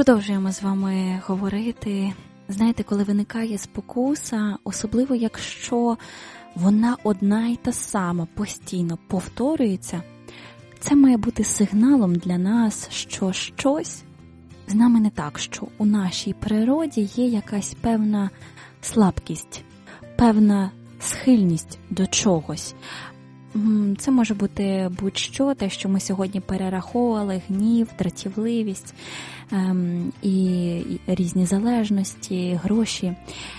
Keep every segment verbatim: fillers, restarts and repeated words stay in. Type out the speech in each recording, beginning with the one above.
Продовжуємо з вами говорити. Знаєте, коли виникає спокуса, особливо якщо вона одна й та сама, постійно повторюється, це має бути сигналом для нас, що щось з нами не так, що у нашій природі є якась певна слабкість, певна схильність до чогось. Це може бути будь-що, те, що ми сьогодні перераховували, гнів, дратівливість ем, і, і різні залежності, гроші.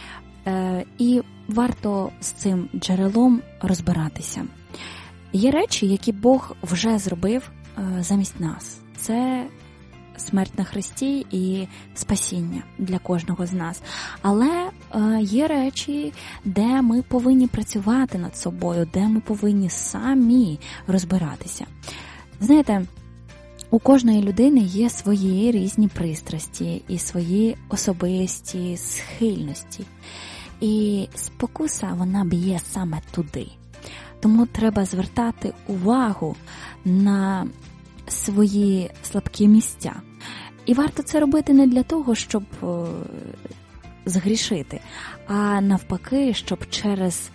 Е, і варто з цим джерелом розбиратися. Є речі, які Бог вже зробив е, замість нас. Це смерть на Христі і спасіння для кожного з нас. Але е, є речі, де ми повинні працювати над собою, де ми повинні самі розбиратися. Знаєте, у кожної людини є свої різні пристрасті і свої особисті схильності. І спокуса, вона б'є саме туди. Тому треба звертати увагу на свої слабкі місця. І варто це робити не для того, щоб о, згрішити, а навпаки, щоб через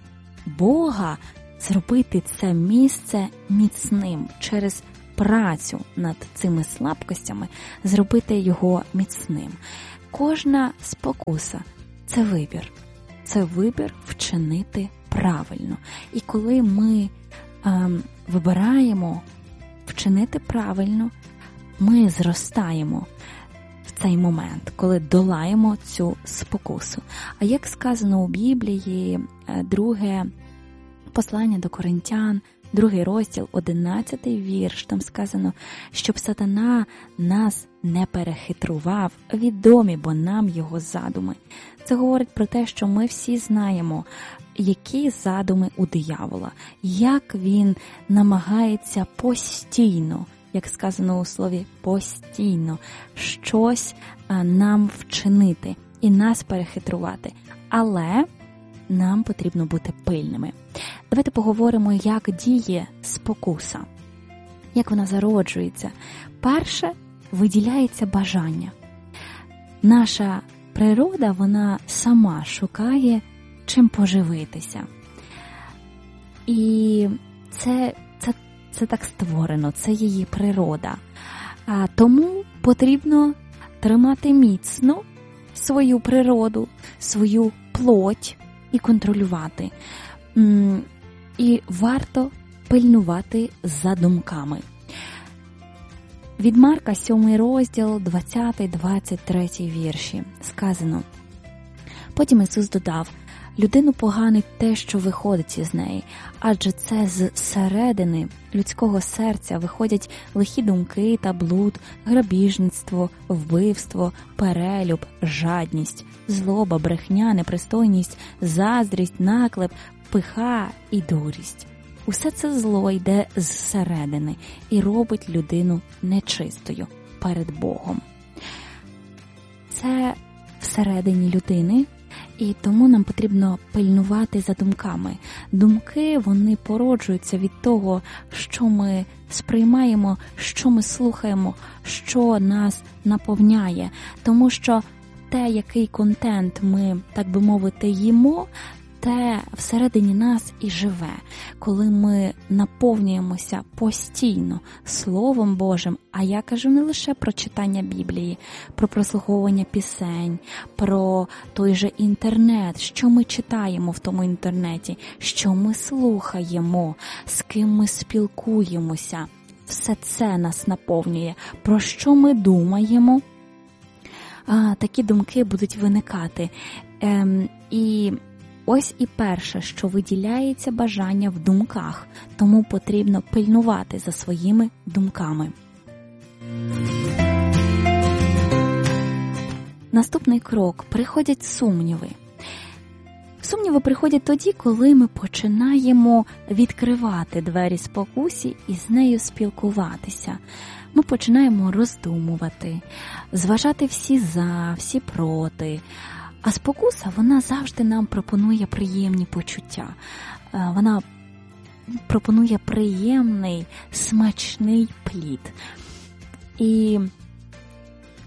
Бога зробити це місце міцним, через працю над цими слабкостями зробити його міцним. Кожна спокуса – це вибір. Це вибір вчинити правильно. І коли ми е, вибираємо вчинити правильно, ми зростаємо в цей момент, коли долаємо цю спокусу. А як сказано у Біблії, друге послання до Коринтян, другий розділ, одинадцятий вірш, там сказано, щоб сатана нас не перехитрував, відомі, бо нам його задуми. Це говорить про те, що ми всі знаємо, які задуми у диявола, як він намагається постійно, як сказано у слові постійно, щось нам вчинити і нас перехитрувати. Але нам потрібно бути пильними. Давайте поговоримо, як діє спокуса, як вона зароджується. Перше, виділяється бажання. Наша природа, вона сама шукає, чим поживитися. І це, це, це так створено, це її природа. А тому потрібно тримати міцно свою природу, свою плоть і контролювати. І варто пильнувати за думками. Від Марка, сьомий розділ, двадцятий двадцять третій вірші сказано. Потім Ісус додав: людину поганить те, що виходить із неї, адже це з середини людського серця виходять лихі думки та блуд, грабіжництво, вбивство, перелюб, жадність, злоба, брехня, непристойність, заздрість, наклеп, пиха і дурість. Усе це зло йде зсередини і робить людину нечистою перед Богом. Це всередині людини, і тому нам потрібно пильнувати за думками. Думки, вони породжуються від того, що ми сприймаємо, що ми слухаємо, що нас наповняє. Тому що те, який контент ми, так би мовити, їмо, те всередині нас і живе. Коли ми наповнюємося постійно Словом Божим, а я кажу не лише про читання Біблії, про прослуховування пісень, про той же інтернет, що ми читаємо в тому інтернеті, що ми слухаємо, з ким ми спілкуємося. Все це нас наповнює. Про що ми думаємо? А, такі думки будуть виникати. Ем, і ось і перше, що виділяється бажання в думках, тому потрібно пильнувати за своїми думками. Наступний крок – приходять сумніви. Сумніви приходять тоді, коли ми починаємо відкривати двері спокусі і з нею спілкуватися. Ми починаємо роздумувати, зважати всі за, всі проти. А спокуса, вона завжди нам пропонує приємні почуття. Вона пропонує приємний, смачний плід. І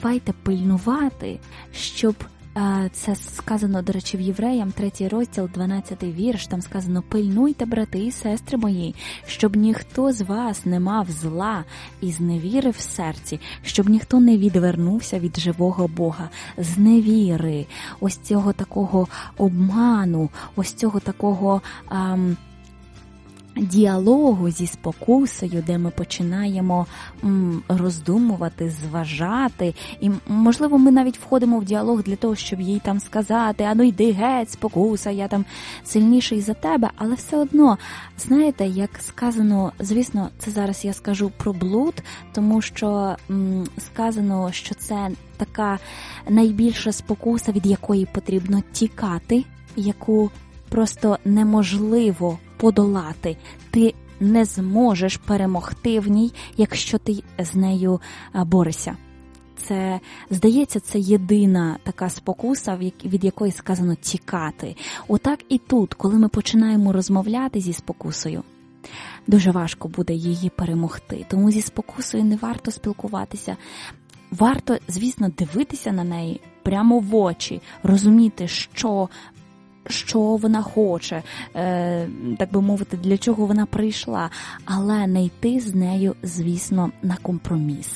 давайте пильнувати, щоб це сказано, до речі, в Євреям, третій розділ, дванадцятий вірш, там сказано: «Пильнуйте, брати і сестри мої, щоб ніхто з вас не мав зла і зневіри в серці, щоб ніхто не відвернувся від живого Бога». Зневіри, ось цього такого обману, ось цього такого ам, діалогу зі спокусою, де ми починаємо м, роздумувати, зважати, і, можливо, ми навіть входимо в діалог для того, щоб їй там сказати: «А ну йди геть, спокуса, я там сильніший за тебе», але все одно, знаєте, як сказано, звісно, це зараз я скажу про блуд, тому що м, сказано, що це така найбільша спокуса, від якої потрібно тікати, яку просто неможливо подолати. Ти не зможеш перемогти в ній, якщо ти з нею борешся. Це, здається, це єдина така спокуса, від якої сказано тікати. Отак і тут, коли ми починаємо розмовляти зі спокусою, дуже важко буде її перемогти. Тому зі спокусою не варто спілкуватися. Варто, звісно, дивитися на неї прямо в очі, розуміти, що що вона хоче, е, так би мовити, для чого вона прийшла, але не йти з нею, звісно, на компроміс.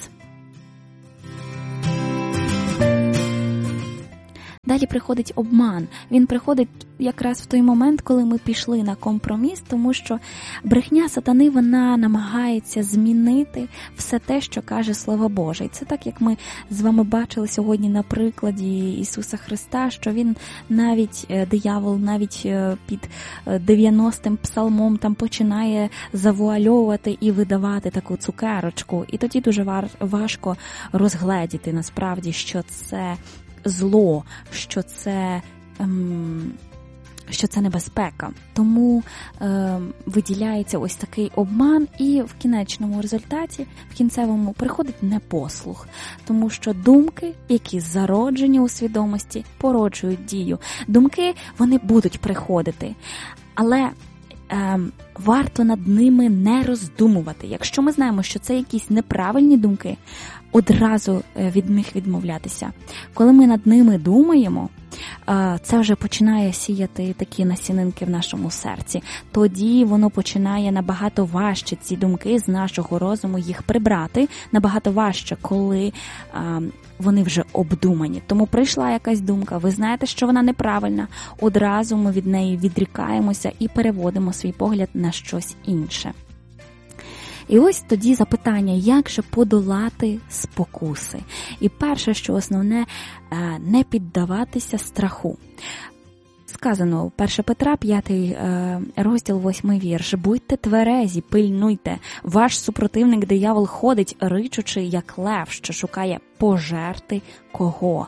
Далі приходить обман. Він приходить якраз в той момент, коли ми пішли на компроміс, тому що брехня сатани, вона намагається змінити все те, що каже Слово Боже. І це так, як ми з вами бачили сьогодні на прикладі Ісуса Христа, що він навіть, диявол, навіть під дев'яностим псалмом там починає завуальовувати і видавати таку цукерочку. І тоді дуже важко розгледіти насправді, що це зло, що це, ем, що це небезпека. Тому ем, виділяється ось такий обман, і в кінечному результаті, в кінцевому, приходить непослух. Тому що думки, які зароджені у свідомості, породжують дію. Думки, вони будуть приходити, але ем, варто над ними не роздумувати. Якщо ми знаємо, що це якісь неправильні думки, одразу від них відмовлятися. Коли ми над ними думаємо, це вже починає сіяти такі насінинки в нашому серці. Тоді воно починає набагато важче ці думки з нашого розуму їх прибрати, набагато важче, коли вони вже обдумані. Тому прийшла якась думка, ви знаєте, що вона неправильна, одразу ми від неї відрікаємося і переводимо свій погляд на щось інше. І ось тоді запитання, як же подолати спокуси? І перше, що основне, не піддаватися страху. Сказано, перше Петра, п'ятий розділ, восьмий вірш. «Будьте тверезі, пильнуйте. Ваш супротивник диявол ходить, ричучи, як лев, що шукає пожерти кого».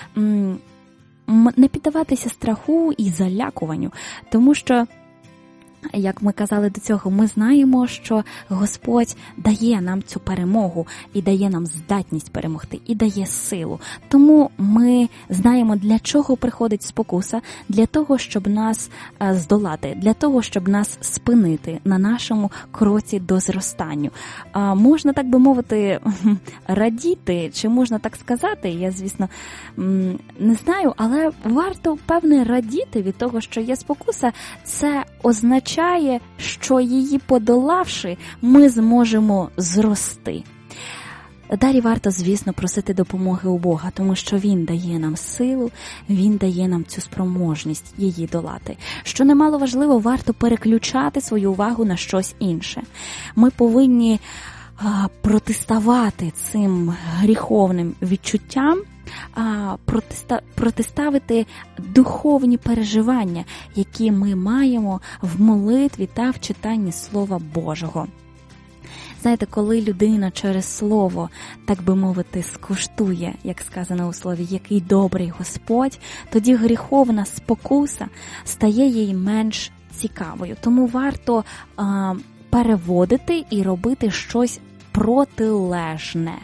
Не піддаватися страху і залякуванню, тому що, як ми казали до цього, ми знаємо, що Господь дає нам цю перемогу і дає нам здатність перемогти, і дає силу. Тому ми знаємо, для чого приходить спокуса, для того, щоб нас здолати, для того, щоб нас спинити на нашому кроці до зростанню. А можна, так би мовити, радіти, чи можна так сказати, я, звісно, не знаю, але варто, певне, радіти від того, що є спокуса. Це означає, що її подолавши, ми зможемо зрости. Далі варто, звісно, просити допомоги у Бога, тому що Він дає нам силу, Він дає нам цю спроможність її долати. Що немало важливо, варто переключати свою увагу на щось інше. Ми повинні а, протиставати цим гріховним відчуттям, а, протиста, протиставити духовні переживання, які ми маємо в молитві та в читанні Слова Божого. Знаєте, коли людина через слово, так би мовити, скуштує, як сказано у слові, який добрий Господь, тоді гріховна спокуса стає їй менш цікавою. Тому варто а, переводити і робити щось протилежне.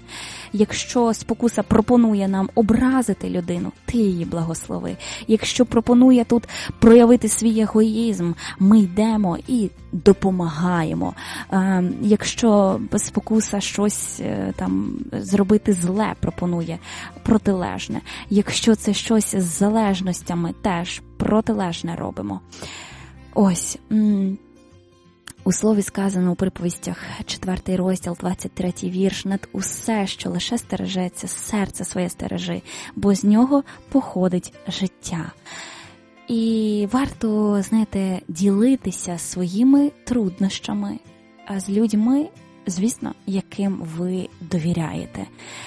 Якщо спокуса пропонує нам образити людину, ти її благослови. Якщо пропонує тут проявити свій егоїзм, ми йдемо і допомагаємо. Якщо спокуса щось там зробити зле пропонує, протилежне. Якщо це щось з залежностями, теж протилежне робимо. Ось, у слові сказано у приповістях, четвертий розділ, двадцять третій вірш, над усе, що лише стережеться, серце своє стережи, бо з нього походить життя. І варто, знаєте, ділитися своїми труднощами з людьми, звісно, яким ви довіряєте.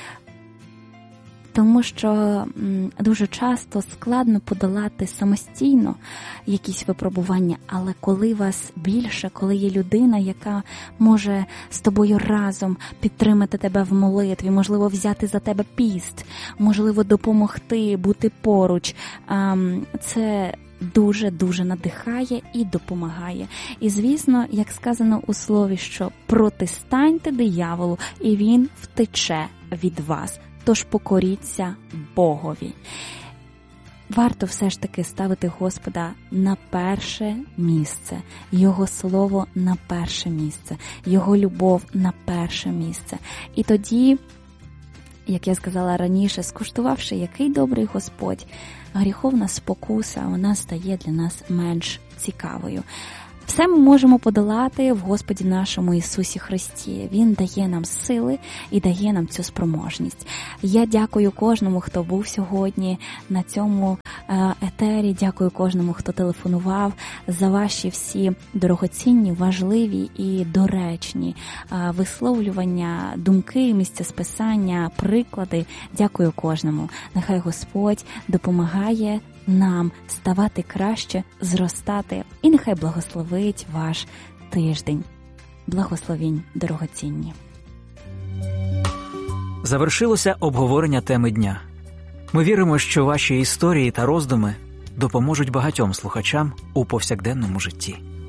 Тому що м, дуже часто складно подолати самостійно якісь випробування, але коли вас більше, коли є людина, яка може з тобою разом підтримати тебе в молитві, можливо, взяти за тебе піст, можливо, допомогти, бути поруч, ем, це дуже-дуже надихає і допомагає. І, звісно, як сказано у слові, що протистаньте дияволу, і він втече від вас. Тож покоріться Богові. Варто все ж таки ставити Господа на перше місце, Його слово на перше місце, Його любов на перше місце. І тоді, як я сказала раніше, скуштувавши, який добрий Господь, гріховна спокуса, вона стає для нас менш цікавою. Все ми можемо подолати в Господі нашому Ісусі Христі. Він дає нам сили і дає нам цю спроможність. Я дякую кожному, хто був сьогодні на цьому етері. Дякую кожному, хто телефонував, за ваші всі дорогоцінні, важливі і доречні висловлювання, думки, місцесписання, приклади. Дякую кожному. Нехай Господь допомагає нам ставати краще, зростати, і нехай благословить ваш тиждень. Благословінь дорогоцінні. Завершилося обговорення теми дня. Ми віримо, що ваші історії та роздуми допоможуть багатьом слухачам у повсякденному житті.